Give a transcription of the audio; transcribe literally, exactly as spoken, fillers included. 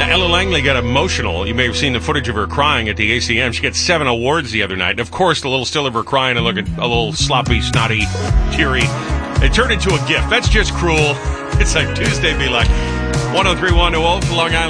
Now, Ella Langley got emotional. You may have seen the footage of her crying at the A C M. She got seven awards the other night. And, of course, the little still of her crying and looking a little sloppy, snotty, teary. It turned into a gift. That's just cruel. It's like Tuesday be like one oh three point one to Wolf, Long Island.